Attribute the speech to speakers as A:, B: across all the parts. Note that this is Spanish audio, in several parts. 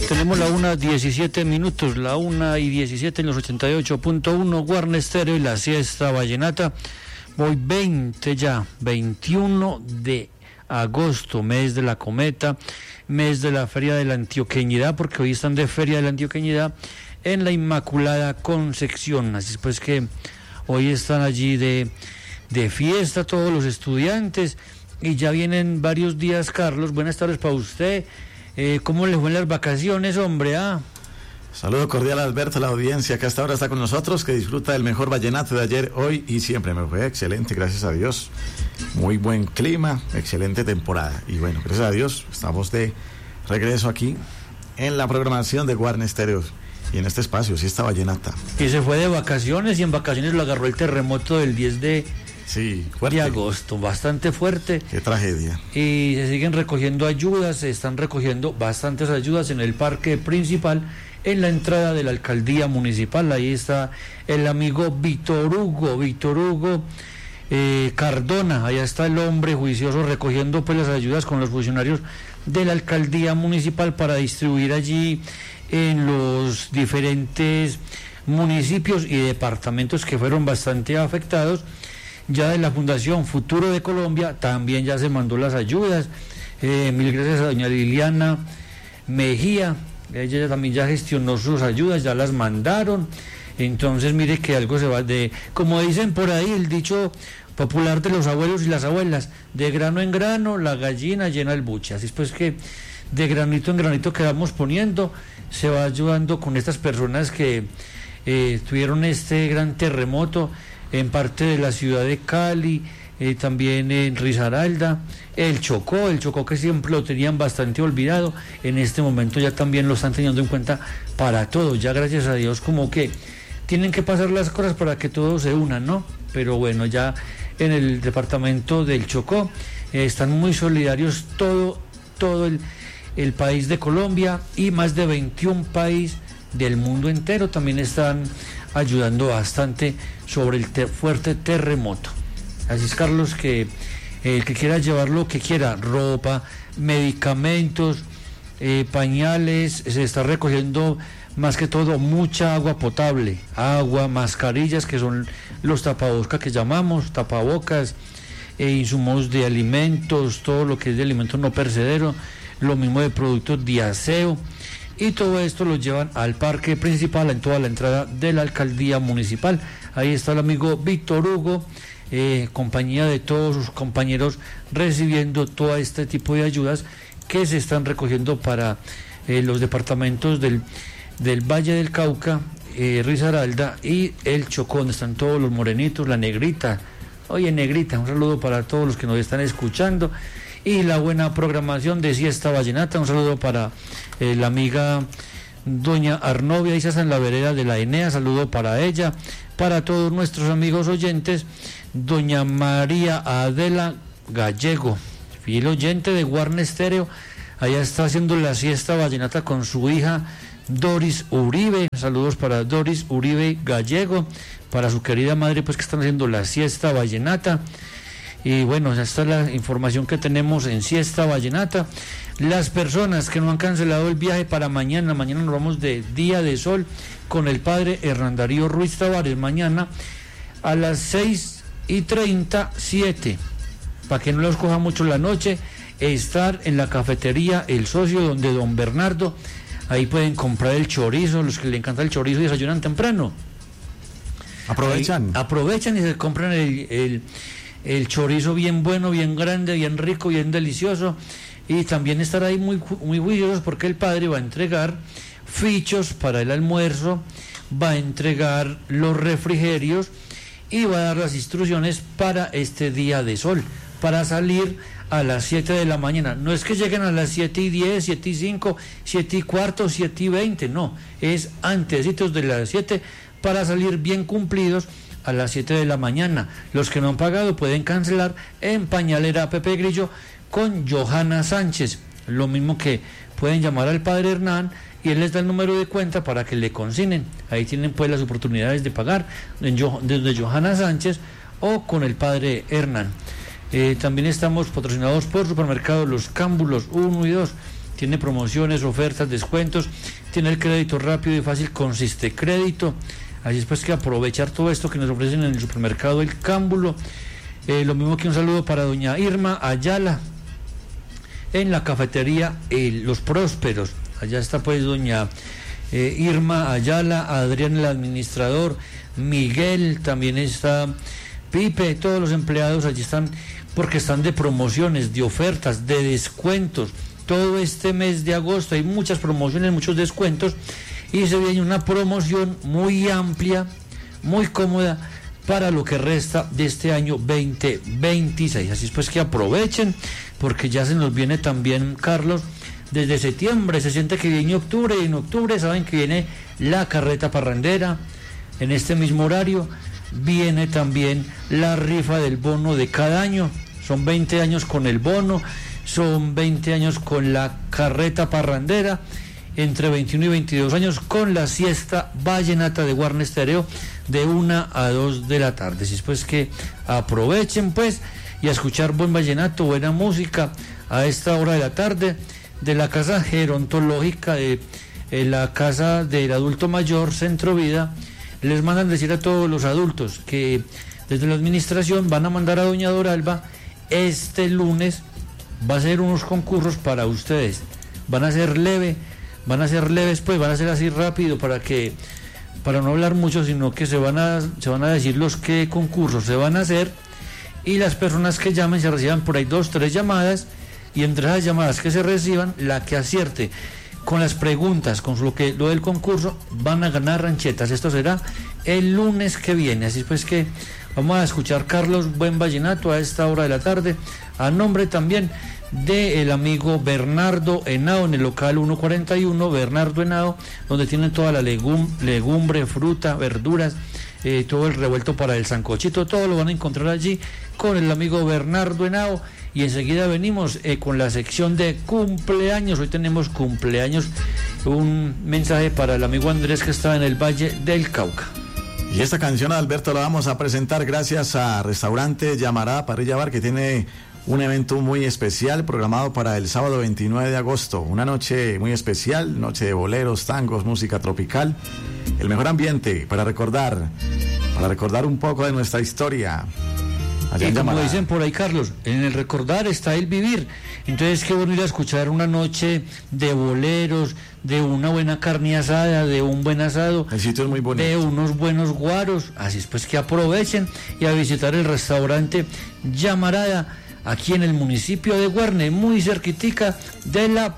A: Tenemos la 1:17, la 1:17 en los 88.1 Guarne Estéreo y la siesta vallenata. Voy 21 de agosto, mes de la cometa, mes de la Feria de la Antioqueñidad, porque hoy están de Feria de la Antioqueñidad en la Inmaculada Concepción. Así es pues que hoy están allí de fiesta todos los estudiantes y ya vienen varios días. Carlos, buenas tardes para usted. ¿Cómo le fue en las vacaciones, hombre?
B: Saludo cordial a Alberto, la audiencia que hasta ahora está con nosotros, que disfruta del mejor vallenato de ayer, hoy y siempre. Me fue excelente, gracias a Dios. Muy buen clima, excelente temporada. Y bueno, gracias a Dios, estamos de regreso aquí en la programación de Guarne Estéreo y en este espacio, Siesta Vallenata.
A: Y se fue de vacaciones y en vacaciones lo agarró el terremoto del 10 de agosto, bastante fuerte.
B: Qué tragedia.
A: Y se siguen recogiendo ayudas, se están recogiendo bastantes ayudas en el parque principal, en la entrada de la alcaldía municipal. Ahí está el amigo Víctor Hugo Cardona. Allá está el hombre juicioso recogiendo pues las ayudas con los funcionarios de la alcaldía municipal para distribuir allí en los diferentes municipios y departamentos que fueron bastante afectados. Ya de la Fundación Futuro de Colombia también ya se mandó las ayudas. Mil gracias a doña Liliana Mejía, ella también ya gestionó sus ayudas, ya las mandaron. Entonces mire que algo se va de, como dicen por ahí, el dicho popular de los abuelos y las abuelas, de grano en grano la gallina llena el buche. Así es pues que de granito en granito que vamos poniendo, se va ayudando con estas personas que tuvieron este gran terremoto en parte de la ciudad de Cali, también en Risaralda, el Chocó que siempre lo tenían bastante olvidado, en este momento ya también lo están teniendo en cuenta para todo. Ya gracias a Dios como que tienen que pasar las cosas para que todos se unan, ¿no? Pero bueno, ya en el departamento del Chocó están muy solidarios todo el país de Colombia y más de 21 países del mundo entero también están ayudando bastante sobre el fuerte terremoto. Así es, Carlos, que el que quiera llevar lo que quiera, ropa, medicamentos, pañales, se está recogiendo más que todo mucha agua potable, mascarillas, que son los tapabocas que llamamos, insumos de alimentos, todo lo que es de alimentos no perecederos, lo mismo de productos de aseo. Y todo esto lo llevan al parque principal, en toda la entrada de la alcaldía municipal. Ahí está el amigo Víctor Hugo, compañía de todos sus compañeros, recibiendo todo este tipo de ayudas que se están recogiendo para los departamentos del Valle del Cauca, Risaralda y el Chocó, donde están todos los morenitos, la Negrita. Oye, Negrita, un saludo para todos los que nos están escuchando. Y la buena programación de Siesta Vallenata, un saludo para la amiga doña Arnovia Isas en la vereda de la Enea, saludo para ella, para todos nuestros amigos oyentes, doña María Adela Gallego, fiel oyente de Guarne Estéreo, allá está haciendo la Siesta Vallenata con su hija Doris Uribe, saludos para Doris Uribe Gallego, para su querida madre pues que están haciendo la Siesta Vallenata. Y bueno, ya está la información que tenemos en Siesta Vallenata. Las personas que no han cancelado el viaje para mañana nos vamos de Día de Sol con el padre Hernán Darío Ruiz Tavares, mañana a las 6:37, para que no los coja mucho la noche, estar en la cafetería El Socio, donde don Bernardo, ahí pueden comprar el chorizo, los que le encanta el chorizo y desayunan temprano. Aprovechan y se compran el chorizo bien bueno, bien grande, bien rico, bien delicioso, y también estar ahí muy juiciosos porque el padre va a entregar fichos para el almuerzo, va a entregar los refrigerios y va a dar las instrucciones para este Día de Sol, para salir a las 7 de la mañana. No es que lleguen a las 7:10, 7:05, 7:15, 7:20, no, es antesitos de las 7 para salir bien cumplidos a las 7 de la mañana. Los que no han pagado pueden cancelar en Pañalera Pepe Grillo con Johanna Sánchez. Lo mismo que pueden llamar al padre Hernán y él les da el número de cuenta para que le consignen. Ahí tienen pues las oportunidades de pagar desde Johanna Sánchez o con el padre Hernán. También estamos patrocinados por Supermercados Los Cámbulos 1 y 2, tiene promociones, ofertas, descuentos, tiene el crédito rápido y fácil con Sistecrédito. Así es pues que aprovechar todo esto que nos ofrecen en el supermercado El Cámbulo. Lo mismo que un saludo para doña Irma Ayala en la cafetería Los Prósperos. Allá está pues doña Irma Ayala, Adrián el administrador, Miguel, también está Pipe, todos los empleados allí están porque están de promociones, de ofertas, de descuentos. Todo este mes de agosto hay muchas promociones, muchos descuentos y se viene una promoción muy amplia, muy cómoda para lo que resta de este año 2026. Así es pues que aprovechen, porque ya se nos viene también, Carlos, desde septiembre se siente que viene octubre, y en octubre saben que viene la carreta parrandera. En este mismo horario viene también la rifa del bono de cada año. Son 20 años con el bono, son 20 años con la carreta parrandera, entre 21 y 22 años con la siesta vallenata de Guarne Stereo de 1 a 2 de la tarde. Así es pues que aprovechen pues y a escuchar buen vallenato, buena música a esta hora de la tarde de la Casa Gerontológica de la Casa del Adulto Mayor Centro Vida. Les mandan decir a todos los adultos que desde la administración van a mandar a doña Doralba este lunes, va a ser unos concursos para ustedes, van a ser leves pues, van a ser así rápido para no hablar mucho, sino que se van a decir los qué concursos se van a hacer, y las personas que llamen se reciban por ahí 2, 3 llamadas, y entre esas llamadas que se reciban, la que acierte con las preguntas, con lo del concurso, van a ganar ranchetas. Esto será el lunes que viene. Así pues que vamos a escuchar, Carlos, buen vallenato a esta hora de la tarde, a nombre también del amigo Bernardo Henao en el local 141, Bernardo Henao, donde tienen toda la legumbre, fruta, verduras, todo el revuelto para el sancochito, todo lo van a encontrar allí con el amigo Bernardo Henao. Y enseguida venimos con la sección de cumpleaños. Hoy tenemos cumpleaños, un mensaje para el amigo Andrés que está en el Valle del Cauca.
B: Y esta canción, Alberto, la vamos a presentar gracias a Restaurante Llamarada Parrilla Bar, que tiene un evento muy especial programado para el sábado 29 de agosto. Una noche muy especial, noche de boleros, tangos, música tropical. El mejor ambiente para recordar un poco de nuestra historia.
A: Y como dicen por ahí, Carlos, en el recordar está el vivir. Entonces, qué bueno ir a escuchar una noche de boleros, de una buena carne asada, de un buen asado.
B: El sitio es muy bonito.
A: De unos buenos guaros. Así es pues que aprovechen y a visitar el restaurante Llamarada, aquí en el municipio de Guarne, muy cerquitica de la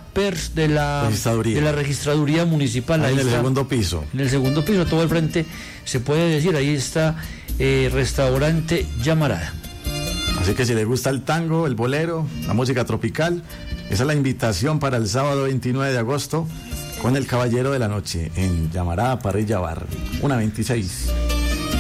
A: registraduría municipal.
B: Ahí en el
A: está,
B: segundo piso.
A: En el segundo piso, todo el frente, se puede decir, ahí está restaurante Llamarada.
B: Así que si le gusta el tango, el bolero, la música tropical, esa es la invitación para el sábado 29 de agosto con el Caballero de la Noche en Llamarada Parrilla Bar, 1:26.